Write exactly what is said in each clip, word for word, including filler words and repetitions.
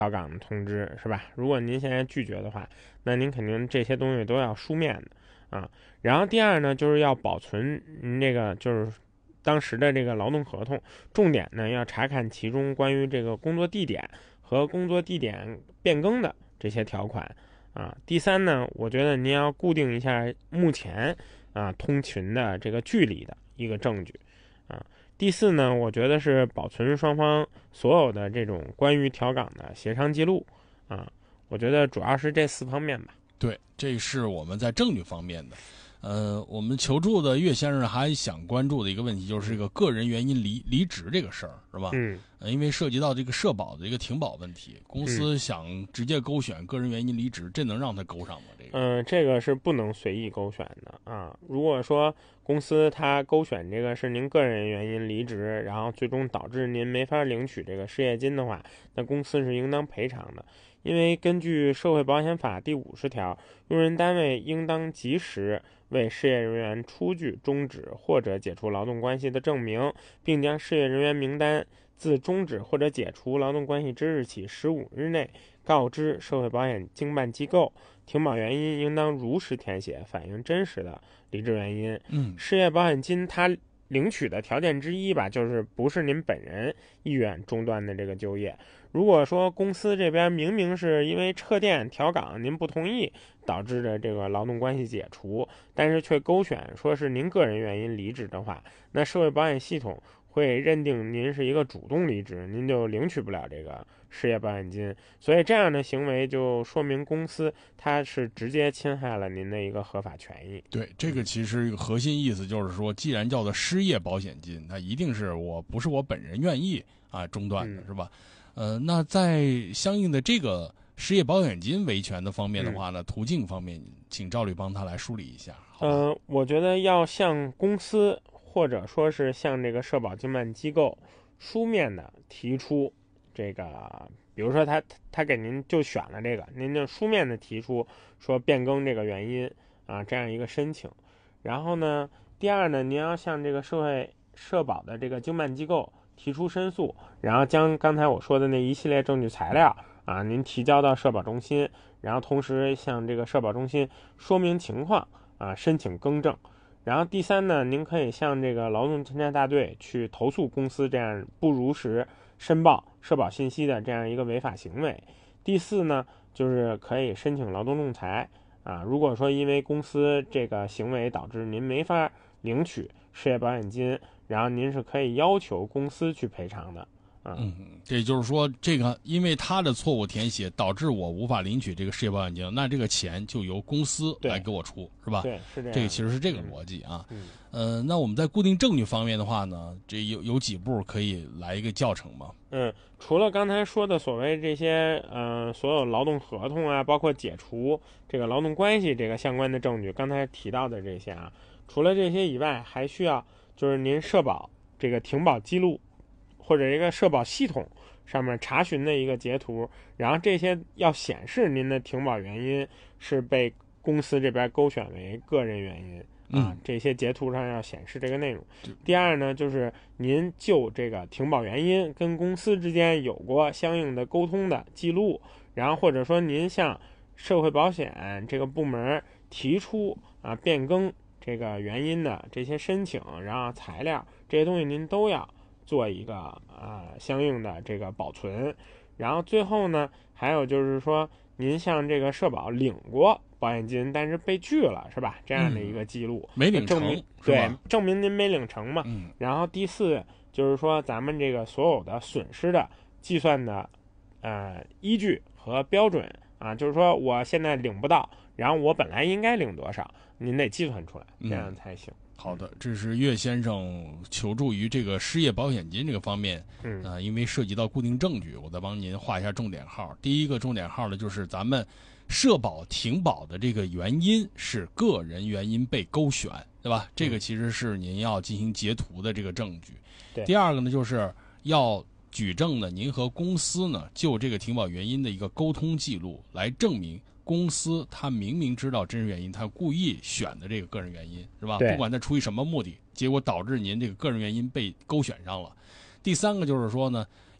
调岗的通知，是吧？如果您现在拒绝的话，那您肯定这些东西都要书面的啊。然后第二呢，就是要保存您这个就是当时的这个劳动合同，重点呢要查看其中关于这个工作地点和工作地点变更的这些条款啊。第三呢，我觉得您要固定一下目前啊通勤的这个距离的一个证据啊。第四呢，我觉得是保存双方所有的这种关于调岗的协商记录啊。我觉得主要是这四方面吧。 对，这是我们在证据方面的。呃，我们求助的岳先生还想关注的一个问题，就是这个个人原因离离职这个事儿，是吧？ 嗯、 呃，因为涉及到这个社保的一个停保问题，公司想直接勾选个人原因离职，这能让他勾上吗？这个？ 嗯、呃，这个是不能随意勾选的啊。如果说公司他勾选这个是您个人原因离职，然后最终导致您没法领取这个失业金的话，那公司是应当赔偿的。因为根据社会保险法第五十条，用人单位应当及时为失业人员出具终止或者解除劳动关系的证明，并将失业人员名单自终止或者解除劳动关系之日起十五日内告知社会保险经办机构。停保原因应当如实填写，反映真实的离职原因。 嗯， 失业保险金它领取的条件之一吧，就是不是您本人意愿中断的这个就业。如果说公司这边明明是因为撤店调岗您不同意导致的这个劳动关系解除，但是却勾选说是您个人原因离职的话，那社会保险系统会认定您是一个主动离职，您就领取不了这个失业保险金。所以这样的行为就说明公司它是直接侵害了您的一个合法权益。 对，这个其实一个核心意思就是说，既然叫做失业保险金，它一定是我不是我本人愿意啊中断的， 嗯、 是吧？呃，那在相应的这个失业保险金维权的方面的话呢，嗯、途径方面，请赵律帮他来梳理一下。 呃，我觉得要向公司或者说是向这个社保经办机构书面的提出这个，比如说他他给您就选了这个，您就书面的提出说变更这个原因啊，这样一个申请。然后呢，第二呢，您要向这个社会社保的这个经办机构提出申诉，然后将刚才我说的那一系列证据材料啊，您提交到社保中心，然后同时向这个社保中心说明情况啊，申请更正。然后第三呢，您可以向这个劳动监察大队去投诉公司这样不如实申报社保信息的这样一个违法行为。第四呢，就是可以申请劳动仲裁啊。如果说因为公司这个行为导致您没法领取失业保险金，然后您是可以要求公司去赔偿的。啊、 嗯，这就是说，这个因为他的错误填写导致我无法领取这个失业保险金，那这个钱就由公司来给我出，是吧？ 对，是这样。 这个其实是这个逻辑啊。 嗯， 呃，那我们在固定证据方面的话呢，这有有几步可以来一个教程吗？ 嗯，除了刚才说的所谓这些呃所有劳动合同啊，包括解除这个劳动关系这个相关的证据，刚才提到的这些啊，除了这些以外，还需要就是您社保这个停保记录或者一个社保系统上面查询的一个截图，然后这些要显示您的停保原因是被公司这边勾选为个人原因。啊，这些截图上要显示这个内容。第二呢，就是您就这个停保原因跟公司之间有过相应的沟通的记录，然后或者说您向社会保险这个部门提出啊变更这个原因的这些申请，然后材料这些东西您都要做一个啊相应的这个保存。然后最后呢，还有就是说您向这个社保领过保险金，但是被拒了，是吧？这样的一个记录， 嗯、没领成， 证明对，证明您没领成嘛。 嗯。 然后第四就是说，咱们这个所有的损失的计算的呃依据和标准啊，就是说我现在领不到，然后我本来应该领多少，您得计算出来，这样才行。 嗯、好的，这是岳先生求助于这个失业保险金这个方面， 嗯啊、呃，因为涉及到固定证据，我再帮您画一下重点号。第一个重点号呢，就是咱们社保停保的这个原因是个人原因被勾选，对吧？这个其实是您要进行截图的这个证据。 对。 第二个呢，就是要举证呢，您和公司呢就这个停保原因的一个沟通记录，来证明公司他明明知道真实原因，他故意选的这个个人原因，是吧？不管他出于什么目的，结果导致您这个个人原因被勾选上了。第三个就是说呢，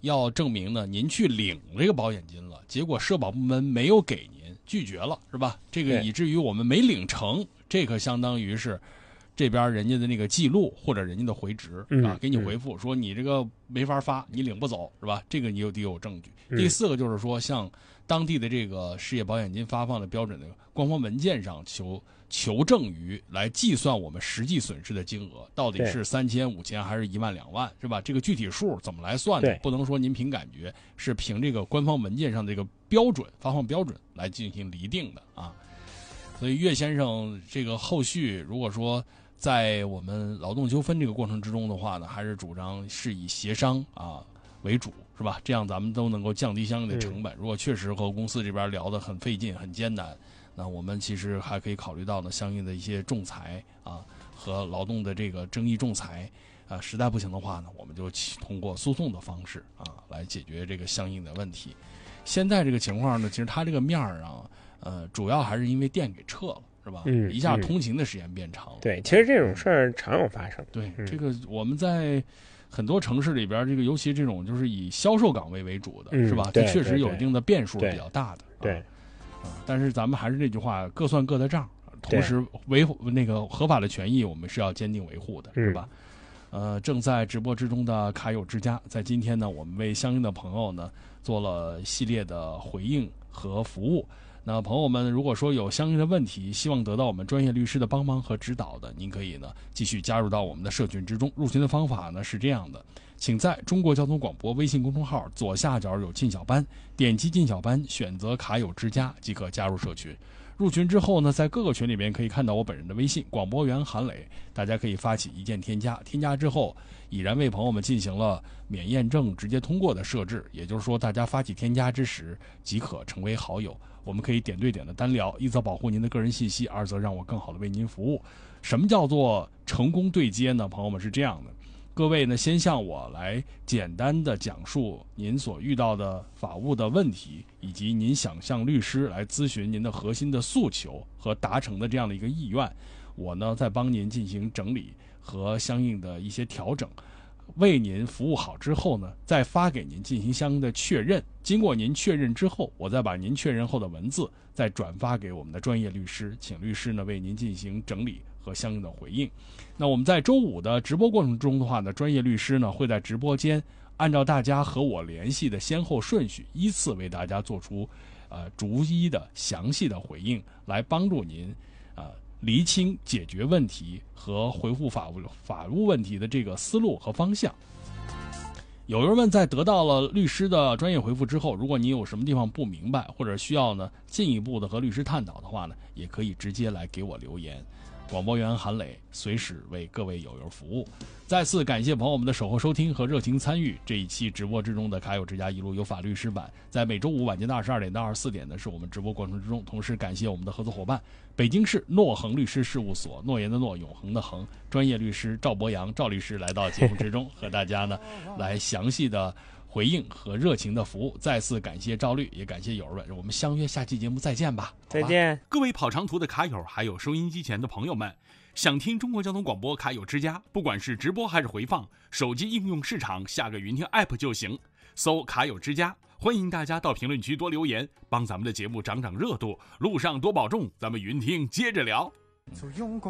要证明呢您去领这个保险金了，结果社保部门没有给您，拒绝了，是吧？这个以至于我们没领成，这可相当于是这边人家的那个记录或者人家的回执、 嗯、 啊，给你回复说你这个没法发，你领不走，是吧？这个你有得有证据。 嗯、 第四个就是说，像当地的这个失业保险金发放的标准的官方文件上求求证于来计算我们实际损失的金额，到底是三千、五千还是一万、两万，是吧？这个具体数怎么来算呢？不能说您凭感觉，是凭这个官方文件上的这个标准发放标准来进行厘定的啊。所以岳先生这个后续如果说在我们劳动纠纷这个过程之中的话呢，还是主张是以协商啊为主，是吧？这样咱们都能够降低相应的成本。嗯、如果确实和公司这边聊得很费劲、很艰难，那我们其实还可以考虑到呢相应的一些仲裁啊和劳动的这个争议仲裁啊，实在不行的话呢，我们就通过诉讼的方式啊来解决这个相应的问题。现在这个情况呢，其实它这个面儿啊，呃，主要还是因为电给撤了。是吧？ 嗯， 一下通勤的时间变长了。 对，其实这种事儿常有发生。 对， 嗯、 这个我们在很多城市里边，这个尤其这种就是以销售岗位为主的， 嗯、 是吧？ 这确实有一定的变数比较大的。 对， 啊，啊但是咱们还是这句话，各算各的账，同时维护那个合法的权益，我们是要坚定维护的，是吧？嗯、呃，正在直播之中的卡友之家，在今天呢，我们为相应的朋友呢做了系列的回应和服务。那朋友们，如果说有相应的问题，希望得到我们专业律师的帮忙和指导的，您可以呢继续加入到我们的社群之中。入群的方法呢是这样的，请在中国交通广播微信公众号左下角有进小班，点击进小班，选择卡友之家即可加入社群。入群之后呢，在各个群里边可以看到我本人的微信广播员韩磊，大家可以发起一键添加，添加之后已然为朋友们进行了免验证直接通过的设置，也就是说大家发起添加之时即可成为好友。我们可以点对点的单聊，一则保护您的个人信息，二则让我更好的为您服务。什么叫做成功对接呢？朋友们是这样的，各位呢先向我来简单的讲述您所遇到的法务的问题，以及您想向律师来咨询您的核心的诉求和达成的这样的一个意愿，我呢再帮您进行整理和相应的一些调整。为您服务好之后呢，再发给您进行相应的确认。经过您确认之后，我再把您确认后的文字再转发给我们的专业律师，请律师呢为您进行整理和相应的回应。那我们在周五的直播过程中的话呢，专业律师呢会在直播间按照大家和我联系的先后顺序，依次为大家做出呃逐一的详细的回应，来帮助您呃厘清解决问题和回复法务法务问题的这个思路和方向。有人问，在得到了律师的专业回复之后，如果你有什么地方不明白，或者需要呢进一步的和律师探讨的话呢，也可以直接来给我留言。广播员韩磊随时为各位友友服务。再次感谢朋友们的守候收听和热情参与这一期直播之中的卡友之家一路有法律师版，在每周五晚间的二十二点到二十四点呢是我们直播过程之中。同时感谢我们的合作伙伴北京市诺恒律师事务所，诺言的诺，永恒的恒，专业律师赵博洋赵律师来到节目之中，和大家呢来详细的回应和热情的服务。再次感谢赵律，也感谢友儿们，我们相约下期节目再见吧。 再见。 各位跑长途的卡友，还有收音机前的朋友们，想听中国交通广播卡友之家，不管是直播还是回放，手机应用市场下个云听 app 就行，搜卡友之家。欢迎大家到评论区多留言，帮咱们的节目涨涨热度，路上多保重，咱们云听接着聊。